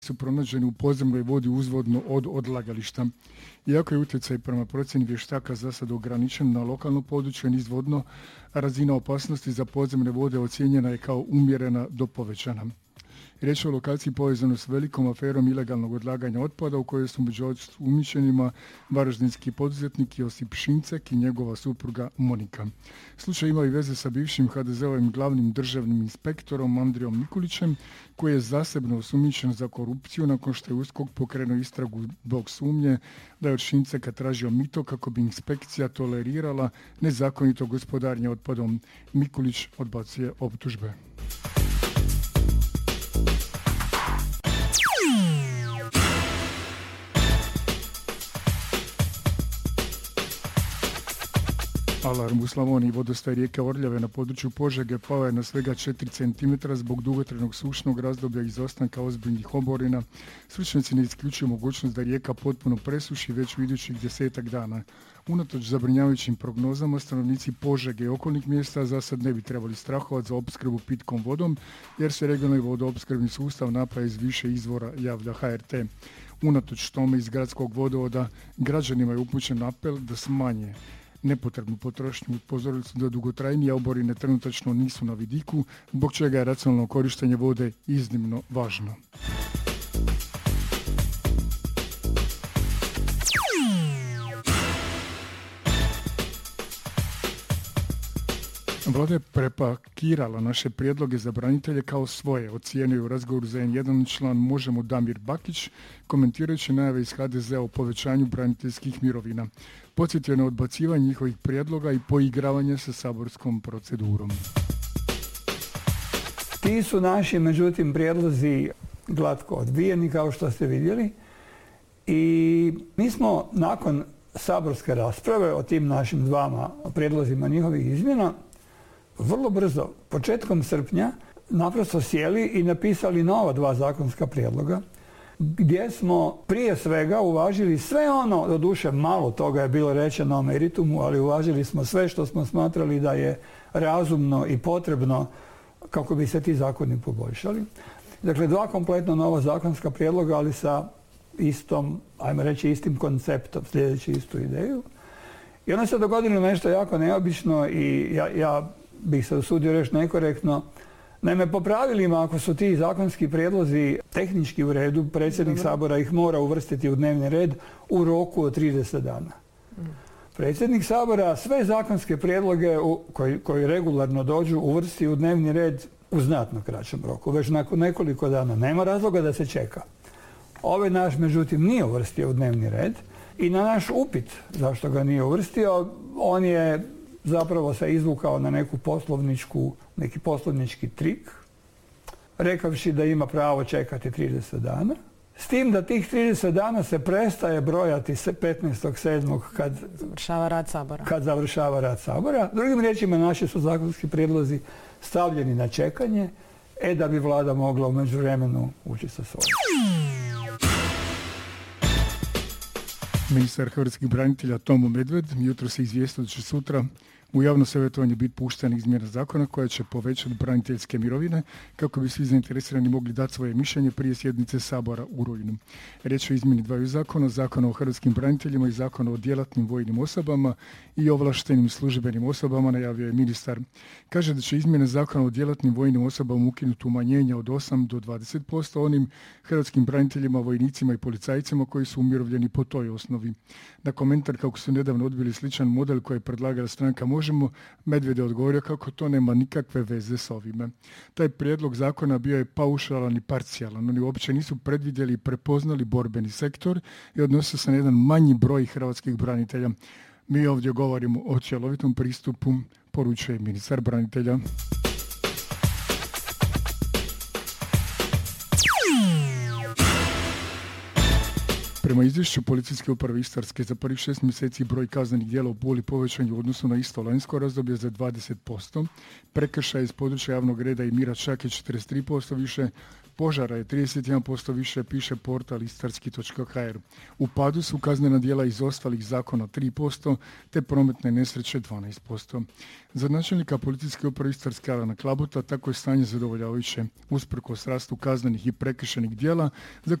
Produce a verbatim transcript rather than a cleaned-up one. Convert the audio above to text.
su pronađeni u podzemnoj vodi uzvodno od odlagališta. Iako je utjecaj prema procjeni vještaka za sad ograničen na lokalno područje nizvodno, razina opasnosti za podzemne vode ocijenjena je kao umjerena do povećana. Riječ je o lokaciji povezano s velikom aferom ilegalnog odlaganja otpada u kojoj su među osumnjičenima varaždinski poduzetnik Josip Šincek i njegova supruga Monika. Slučaj ima i veze sa bivšim ha de ze-ovim glavnim državnim inspektorom Andrijom Mikulićem, koji je zasebno osumnjičen za korupciju nakon što je USKOK pokrenuo istragu zbog sumnje da je od Šinceka tražio mito kako bi inspekcija tolerirala nezakonito gospodarenje otpadom. Mikulić odbacuje optužbe. Alarm u Slavoniji. Vodostaj rijeke Orljave na području Požege pao je na svega četiri centimetra zbog dugotrajnog sušnog razdoblja i izostanka ozbiljnih oborina. Stručnjaci ne isključuju mogućnost da rijeka potpuno presuši već u idućih desetak dana. Unatoč zabrinjavajućim prognozama, stanovnici Požege i okolnih mjesta za sad ne bi trebali strahovati za opskrbu pitkom vodom, jer se regionalni vodoopskrbni sustav napaja iz više izvora, javlja ha er te. Unatoč tome iz gradskog vodovoda građanima je upućen apel da smanje nepotrebnu potrošnju. Upozorili su da dugotrajnije oborine trenutačno nisu na vidiku, zbog čega je racionalno korištenje vode iznimno važno. Vlada je prepakirala naše prijedloge za branitelje kao svoje, ocijenio u razgovoru za en jedan član Možemo Damir Bakić, komentirajući najave iz ha de ze-a o povećanju braniteljskih mirovina. Podsjetio na odbacivanje njihovih prijedloga i poigravanje sa saborskom procedurom. Ti su naši, međutim, prijedlozi glatko odbijeni, kao što ste vidjeli. I mi smo nakon saborske rasprave o tim našim dvama prijedlozima njihovih izmjena vrlo brzo, početkom srpnja, naprosto sjeli i napisali nova dva zakonska prijedloga gdje smo prije svega uvažili sve ono, doduše malo toga je bilo rečeno o meritumu, ali uvažili smo sve što smo smatrali da je razumno i potrebno kako bi se ti zakoni poboljšali. Dakle, dva kompletno nova zakonska prijedloga, ali sa istom, ajmo reći, istim konceptom, sljedeći istu ideju. I onda se dogodilo nešto jako neobično i ja, ja bih se usudio reći nekorektno. Naime, po pravilima, ako su ti zakonski prijedlozi tehnički u redu, predsjednik Dobre. Sabora ih mora uvrstiti u dnevni red u roku od trideset dana. Mm. Predsjednik Sabora sve zakonske prijedloge u, koji, koji regularno dođu uvrsti u dnevni red u znatno kraćem roku, već nakon nekoliko dana. Nema razloga da se čeka. Ovaj naš, međutim, nije uvrstio u dnevni red i na naš upit zašto ga nije uvrstio, on je zapravo se izvukao na neku poslovničku, neki poslovnički trik, rekavši da ima pravo čekati trideset dana. S tim da tih trideset dana se prestaje brojati petnaestog sedmog kad završava rad Sabora. Kad završava rad Sabora. Drugim riječima, naši su zakonski prijedlozi stavljeni na čekanje, e da bi vlada mogla u međuvremenu ući sa svojim. Ministar hrvatskih branitelja Tomo Medved jutro se izvijestio da će sutra u javno savjetovanje biti puštena izmjena zakona koja će povećati braniteljske mirovine kako bi svi zainteresirani mogli dati svoje mišljenje prije sjednice Sabora u rujnu. Riječ je o izmjeni dvaju zakona, zakona o hrvatskim braniteljima i zakona o djelatnim vojnim osobama i ovlaštenim službenim osobama, najavio je ministar. Kaže da će izmjene zakona o djelatnim vojnim osobama ukinuti umanjenja od osam do dvadeset posto onim hrvatskim braniteljima, vojnicima i policajcima koji su umirovljeni po toj osnovi. Na komentar kako su nedavno odbili sličan model koji je predlagala stranka Možemo, Medved je odgovorio kako to nema nikakve veze s ovime. Taj prijedlog zakona bio je paušalan i parcijalan. Oni uopće nisu predvidjeli i prepoznali borbeni sektor i odnosio se na jedan manji broj hrvatskih branitelja. Mi ovdje govorimo o cjelovitom pristupu, poručuje ministar branitelja. Prema izvješću Policijske uprave Istarske za prvih šest mjeseci broj kaznenih djela u Puli povećan u odnosu na isto lanjsko razdoblje za dvadeset posto. Prekršaj iz područja javnog reda i mira čak je četrdeset tri posto više, Požara je trideset jedan posto više, piše portal istarski točka ha er. U padu su kaznena djela iz ostalih zakona tri posto, te prometne nesreće dvanaest posto. Za načelnika policijske uprave Istarske Alana Klabuta tako je stanje zadovoljavajuće. Usprkos rastu kaznenih i prekršajnih djela za